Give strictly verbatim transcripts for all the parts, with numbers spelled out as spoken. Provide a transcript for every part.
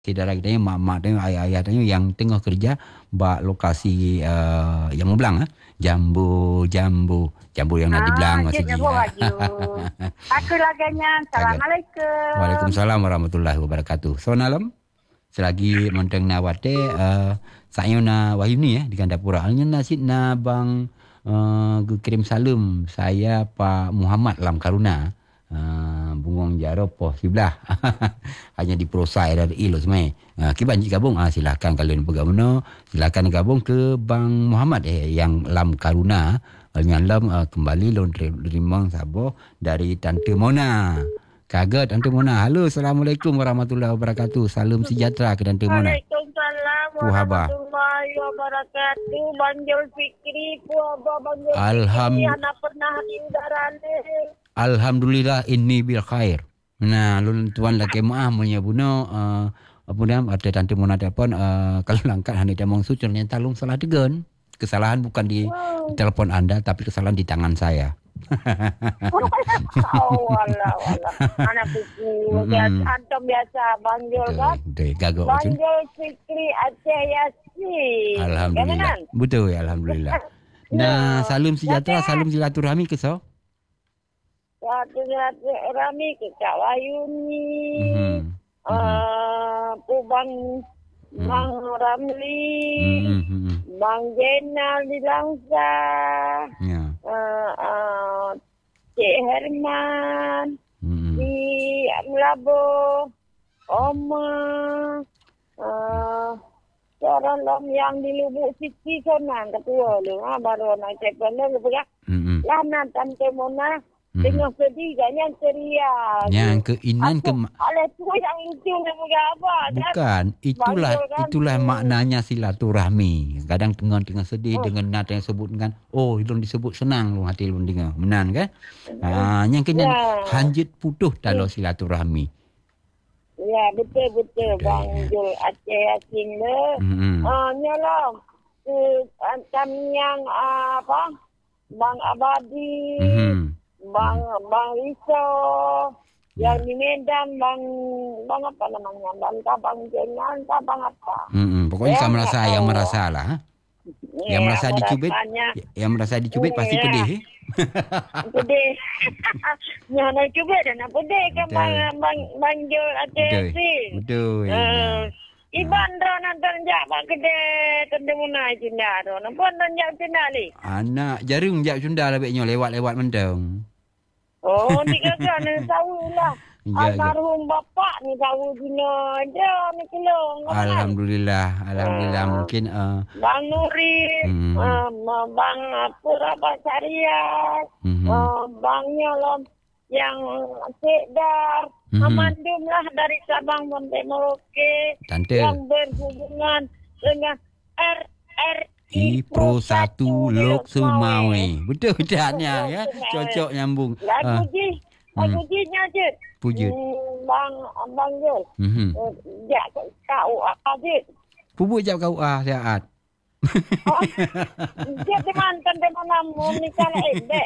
Saudara kita yang mak-mak tanya, ayah-ayah tanya yang tengah kerja bak lokasi uh, yang Belang ah. Jambu, jambu, jambu yang nak Ah, dibelang Cik segi. Jambu Baju. Aku laganya. Assalamualaikum. Waalaikumsalam warahmatullahi wabarakatuh. So malam selagi monteng na wate uh, saya na Wahyuni ya di Gandapura. Hanya nasi na bang uh, kirim salam saya Pak Muhammad Lam Karuna. Uh, bungong jaro poh sebelah hanya di prosai dari ilo semai uh, kiban gabung ah silakan kalian bergabung silakan gabung ke Bang Muhammad eh yang Lam Karuna yang Lam uh, kembali lon rimang sabo dari Tante Mona. Kaget Tante Mona. Halo, Assalamualaikum warahmatullahi wabarakatuh. Salam sejahtera ke Tante Mona. Waalaikumsalam Puhaba. warahmatullahi wabarakatuh. Banjol Fikri, Puhaba Banjol Alham- Fikri. Anak pernah di udara ni. Alhamdulillah inni bil khair. Nah, lun tuan lagi maaf menyabuno uh, apa nama ada Tante Mona telefon uh, kalau langkat hani demong su ternyata lung salah degen. Kesalahan bukan di Wow. telepon anda tapi kesalahan di tangan saya. Oh, walah, walah. Anak Fikri. Mm-mm. Antum biasa Banjol kan? Betul, gagak macam. Banjol Fikri Aceh Yasin. Alhamdulillah. Kan? Betul ya, alhamdulillah. Nah, salam sejahtera, salam silaturahmi ke so. Satu rami ke Kak Wayuni. Mhm. Uh, Pubang Bang Ramli. Mhm. Bang Jenal di Langsa. Ya. Uh, uh, Cik Herman. Mhm. Di Melabo. Oma. Uh, Seorang lom yang di Lubuk Siti Sonan ketua lu. Ha, baru nak cek benar lu pegang. Mhm. Lana Tante Mona. Mhm. Tengah sedih jangan ceria. Yang keinan ke Aku, alah tu yang lucu ni pegang apa. bukan, itulah Banjol kan? itulah Hmm. maknanya silaturahmi. Kadang tengah tengah sedih Oh. dengan nada yang sebut dengan oh ilun disebut senang lu hati lu dengar. Menan kan? Ah, yang kena Ya. hanjit putuh dalam silaturahmi. Ya, betul-betul. Betul, Bang ya. Jul Aceh Yasin le. Mhm. Ah, nyalah. Uh, Antam yang uh, apa? Bang Abadi. Mhm. Bang Bang Riso. Ya. Yang di Medan Bang Bang apa namanya? Bang Bang Jengan, Bang apa? Mhm. Pokoknya Ya, kamu merasa nggak yang tahu. merasa lah. ha? Ya, Yang merasa dicubit, merasanya yang merasa dicubit pasti Ya. pedih. eh? pedih. Yang nak cuba dan nak pedih kan Betul. Bang Bang Bang Jul Aceh Betul. Yasin. Betul. Uh, Ya. Iban dah nonton jak pak kedai tenda munai Cina tu. Nampak nonton jak Cina ni. Anak jarum jak Sunda lebihnya lewat-lewat mendeng. Oh, ni kakak ni tahu lah. Ya, ya. Almarhum bapak ni tahu Cina ada ni kelong. Alhamdulillah, alhamdulillah Ah. mungkin uh, Bang Nuri, Hmm. uh, Bang Pura Syariat, Mhm. uh, Bang Nyolom yang Sekdar, Mhm. Memandum lah dari Sabang sampai Merauke Tante yang berhubungan dengan R R I Pro satu Lok Sumawe. Betul taknya ya. Cocok nyambung. Lagu Ah, ji, lagu ji nya je. Pujut. Hmm, Bang Bang Jul. Mhm. Uh, Jak kau apa je? Pupuk jap kau ah sihat. Oh, dia di mantan di mana mau nikah ebe.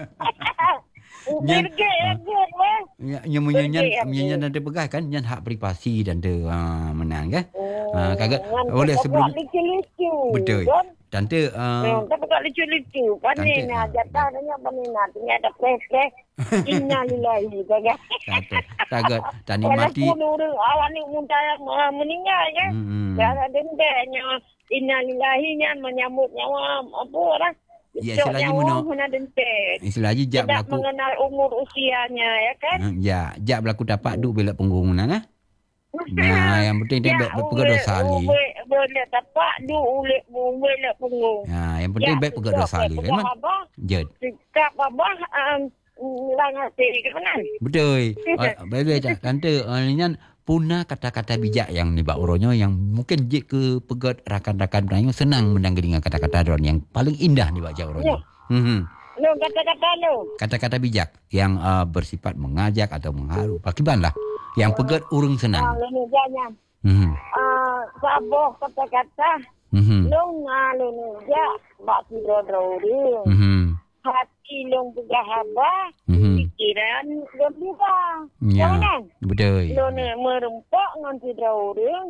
Nyan- Birge ya dia weh. Ya, yang menyanyian Pergi, menyanyian ambil. dan terpegas kan nyan hak privasi dan de ah, menang kan. Oh, Ah, kagak ngan boleh tak sebelum buat lucu-lucu. betul. Kan? Tante Hmm, uh, tak buat lucu-lucu. Pani Cantik, nah ah, jatah dengan pani nah tinggal ada press-press. Innalillahi kagak. kata kagak tani Kalau mati. pun orang awak ni muntah meninggal kan. Hmm. Cara dendanya innalillahi nya menyambut nyawa apa orang. Ya, Besok selagi nyawa meno- mana dentet. Istilah je jak Tidak berlaku. mengenal umur usianya ya kan. Ah, ya, jak berlaku dapat duk belak punggung nah. eh? Nah, yang penting dia Ya, baik pegat dosa ali. boleh tapak du ulik boleh nak punggung. Ha, yang penting baik pegat dosa ali. Pegang Memang. abah, Jed. sikap abah um, lang hati ke kan? Betul. Uh, Baik tak tante uh, nyan punah kata-kata bijak yang ni bak uronyo yang mungkin je ke pegat rakan-rakan Melayu senang mendengar dengan kata-kata don yang paling indah ni bak Ya. uronyo. Hmm. Lu kata-kata lu. Kata-kata bijak yang uh, bersifat mengajak atau mengharu. Pakiban lah. Yang pegat urung Ah, senang. lu jangan. Hmm. Ah, saboh kata-kata. Hmm. Lu ngalu ni ja bak kira dro dia. Hmm. Hati lu pegah abah. Hmm. pikiran gembira. Ya. Kan? Betul. Lo ni merempak ngan tidak orang